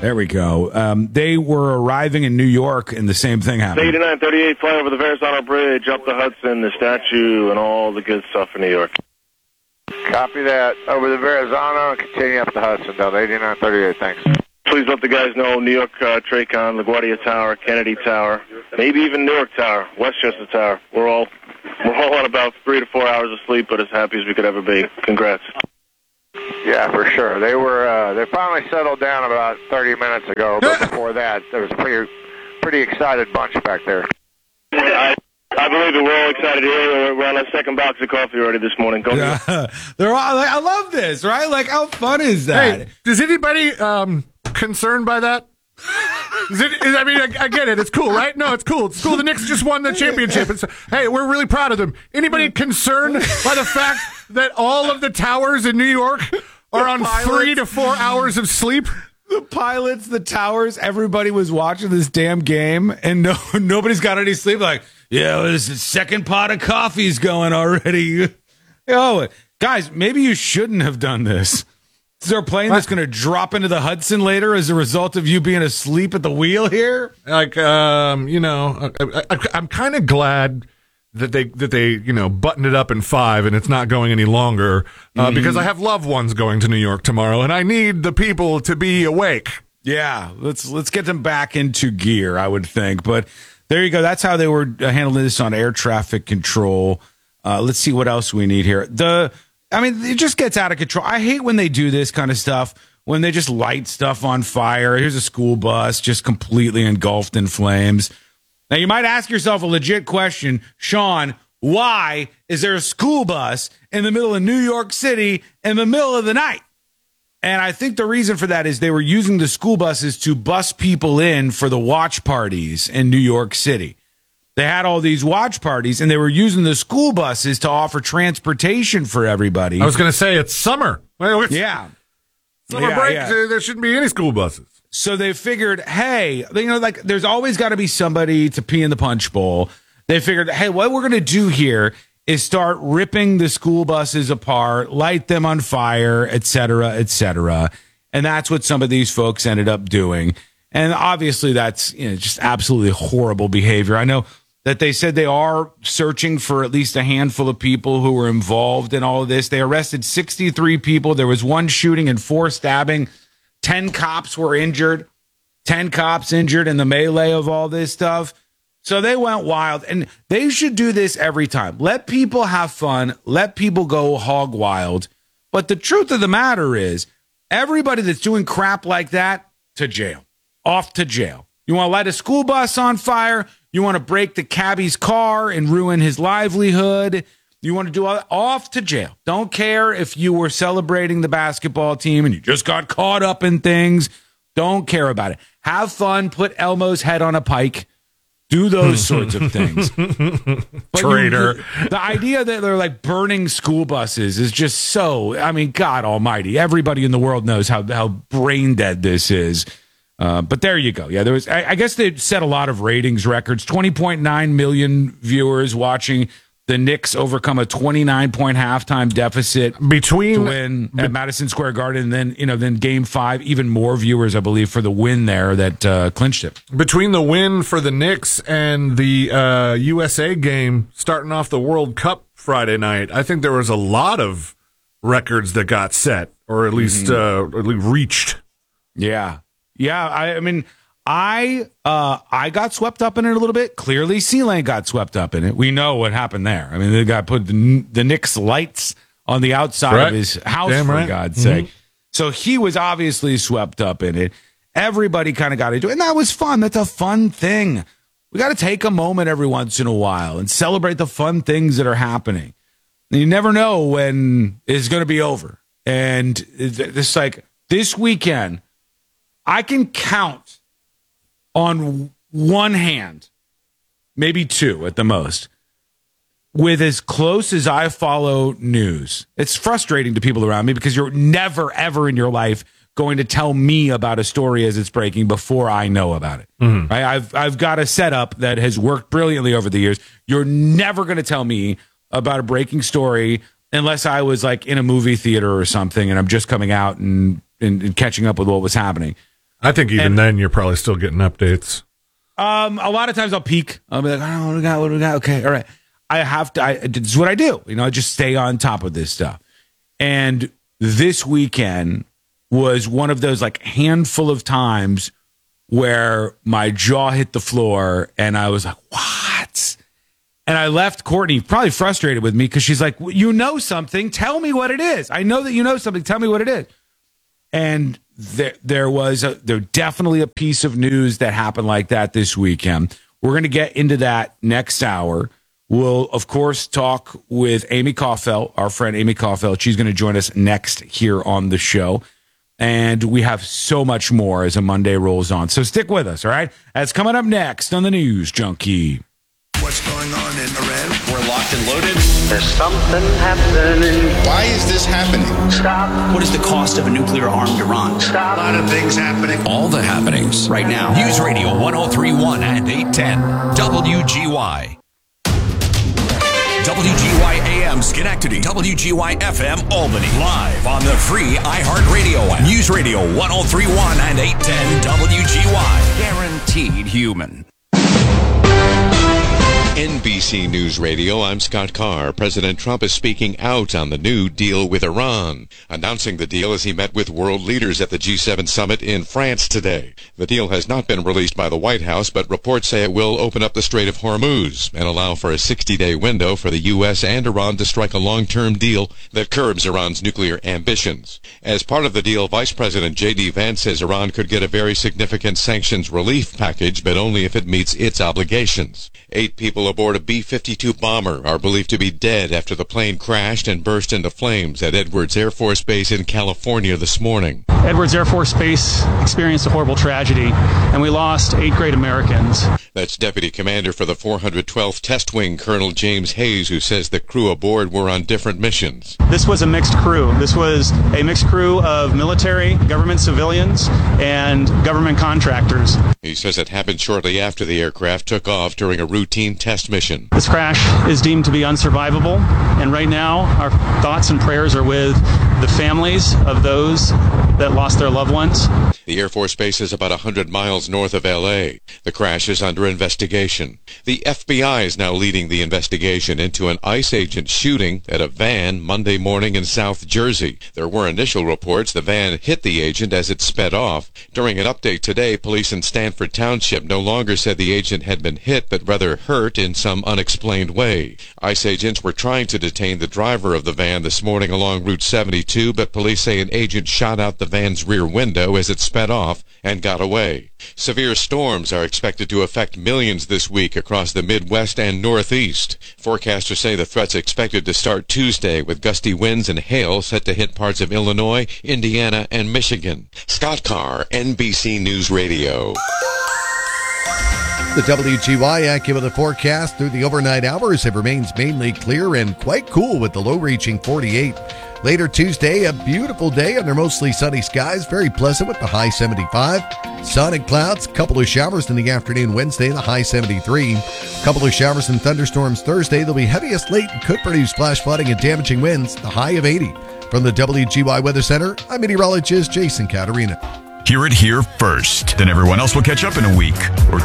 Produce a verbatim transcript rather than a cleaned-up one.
There we go. Um, they were arriving in New York, and the same thing happened. eighty-nine thirty-eight, fly over the Verrazano Bridge, up the Hudson, the statue, and all the good stuff in New York. Copy that. Over the Verrazano, continue up the Hudson, Delta eighty-nine thirty-eight, thanks. Please let the guys know New York uh, Tracon, LaGuardia Tower, Kennedy Tower, maybe even Newark Tower, Westchester Tower. We're all we're all on about three to four hours of sleep, but as happy as we could ever be. Congrats. Yeah, for sure. They were uh, they finally settled down about thirty minutes ago, but before that, there was a pretty pretty excited bunch back there. I, I believe it. We're all excited here. We're on our second box of coffee already this morning. Go yeah, they're all, like, I love this, right? Like, how fun is that? Hey, does anybody um, concerned by that? Is it, is, I mean, I, I get it. It's cool, right? No, it's cool. It's cool. The Knicks just won the championship. It's, hey, we're really proud of them. Anybody concerned by the fact that all of the towers in New York are on three to four hours of sleep? The pilots, the towers, everybody was watching this damn game, and no, nobody's got any sleep. Like, yeah, well, this is second pot of coffee's going already. Oh, guys, maybe you shouldn't have done this. Is there a plane that's going to drop into the Hudson later as a result of you being asleep at the wheel here? Like, um, you know, I, I, I'm kind of glad that they that they you know buttoned it up in five and it's not going any longer uh, mm-hmm. because I have loved ones going to New York tomorrow and I need the people to be awake. Yeah, let's let's get them back into gear, I would think. But there you go. That's how they were handling this on air traffic control. Uh, let's see what else we need here. The I mean, it just gets out of control. I hate when they do this kind of stuff, when they just light stuff on fire. Here's a school bus just completely engulfed in flames. Now, you might ask yourself a legit question, Sean, why is there a school bus in the middle of New York City in the middle of the night? And I think the reason for that is they were using the school buses to bus people in for the watch parties in New York City. They had all these watch parties, and they were using the school buses to offer transportation for everybody. I was going to say, it's summer. Well, it's yeah. Summer yeah, break, yeah. There shouldn't be any school buses. So they figured, hey, you know, like there's always got to be somebody to pee in the punch bowl. They figured, hey, what we're going to do here is start ripping the school buses apart, light them on fire, et cetera, et cetera. And that's what some of these folks ended up doing. And obviously that's, you know, just absolutely horrible behavior. I know that they said they are searching for at least a handful of people who were involved in all of this. They arrested sixty-three people. There was one shooting and four stabbing. ten cops were injured. ten cops injured in the melee of all this stuff. So they went wild. And they should do this every time. Let people have fun. Let people go hog wild. But the truth of the matter is, everybody that's doing crap like that, to jail. Off to jail. You want to light a school bus on fire? You want to break the cabbie's car and ruin his livelihood? You want to do all that? Off to jail. Don't care if you were celebrating the basketball team and you just got caught up in things. Don't care about it. Have fun. Put Elmo's head on a pike. Do those sorts of things. Traitor. You, the, the idea that they're like burning school buses is just so, I mean, God almighty. Everybody in the world knows how, how brain dead this is. Uh, but there you go. Yeah, there was. I, I guess they set a lot of ratings records. twenty point nine million viewers watching the Knicks overcome a twenty-nine point halftime deficit between to win be, at Madison Square Garden. And then, you know, then Game Five, even more viewers, I believe, for the win there that uh, clinched it. Between the win for the Knicks and the uh, U S A game starting off the World Cup Friday night, I think there was a lot of records that got set, or at least mm-hmm. uh, at least reached. Yeah. Yeah, I, I mean, I uh, I got swept up in it a little bit. Clearly, C-Lane got swept up in it. We know what happened there. I mean, the guy put the, the Knicks lights on the outside right. of his house, Damn for right. God's mm-hmm. sake. So he was obviously swept up in it. Everybody kind of got into it, and that was fun. That's a fun thing. We got to take a moment every once in a while and celebrate the fun things that are happening. And you never know when it's going to be over. And it's like this weekend, I can count on one hand, maybe two at the most, with as close as I follow news. It's frustrating to people around me because you're never, ever in your life going to tell me about a story as it's breaking before I know about it. Mm-hmm. Right? I've I've got a setup that has worked brilliantly over the years. You're never going to tell me about a breaking story unless I was like in a movie theater or something and I'm just coming out and, and, and catching up with what was happening. I think even And- then you're probably still getting updates. Um, a lot of times I'll peek. I'll be like, oh, what do we got? What do we got? Okay, all right. I have to. I, this is what I do. You know, I just stay on top of this stuff. And this weekend was one of those like handful of times where my jaw hit the floor and I was like, what? And I left Courtney probably frustrated with me because she's like, you know something. Tell me what it is. I know that you know something. Tell me what it is. And there, there was a, there definitely a piece of news that happened like that this weekend. We're going to get into that next hour. We'll, of course, talk with Amy Caulfield, our friend Amy Caulfield. She's going to join us next here on the show. And we have so much more as a Monday rolls on. So stick with us, all right? That's coming up next on the News Junkie. What's going on in Iran? We're locked and loaded. There's something happening. Why is this happening? Stop. What is the cost of a nuclear-armed Iran? Stop. A lot of things happening. All the happenings Right now. News Radio one oh three point one and eight ten W G Y. W G Y A M Schenectady, W G Y F M Albany, live on the free iHeartRadio app. News Radio one oh three point one and eight ten W G Y. Guaranteed human. N B C News Radio, I'm Scott Carr. President Trump is speaking out on the new deal with Iran, announcing the deal as he met with world leaders at the G seven summit in France today. The deal has not been released by the White House, but reports say it will open up the Strait of Hormuz and allow for a sixty-day window for the U S and Iran to strike a long-term deal that curbs Iran's nuclear ambitions. As part of the deal, Vice President J D Vance says Iran could get a very significant sanctions relief package, but only if it meets its obligations. Eight people aboard a B fifty-two bomber are believed to be dead after the plane crashed and burst into flames at Edwards Air Force Base in California this morning. Edwards Air Force Base experienced a horrible tragedy, and we lost eight great Americans. That's Deputy Commander for the four hundred twelfth Test Wing, Colonel James Hayes, who says the crew aboard were on different missions. This was a mixed crew. This was a mixed crew of military, government civilians, and government contractors. He says it happened shortly after the aircraft took off during a routine test mission. This crash is deemed to be unsurvivable, and right now our thoughts and prayers are with the families of those that lost their loved ones. The Air Force Base is about one hundred miles north of L A. The crash is under investigation. The F B I is now leading the investigation into an ICE agent shooting at a van Monday morning in South Jersey. There were initial reports the van hit the agent as it sped off. During an update today, police in Stanford Township no longer said the agent had been hit, but rather hurt in some unexplained way. ICE agents were trying to detain the driver of the van this morning along Route seventy-two, but police say an agent shot out the van's rear window as it sped off and got away. Severe storms are expected to affect millions this week across the Midwest and Northeast. Forecasters say the threat's expected to start Tuesday with gusty winds and hail set to hit parts of Illinois, Indiana, and Michigan. Scott Carr, N B C News Radio. The W G Y AccuWeather forecast through the overnight hours, it remains mainly clear and quite cool with the low reaching forty-eight. Later Tuesday, a beautiful day under mostly sunny skies, very pleasant with the high seventy-five. Sun and clouds, couple of showers in the afternoon Wednesday, the high seventy-three. Couple of showers and thunderstorms Thursday. They'll be heaviest late and could produce flash flooding and damaging winds, the high of eighty. From the W G Y Weather Center, I'm meteorologist Jason Caterina. Hear it here first. Then everyone else will catch up in a week or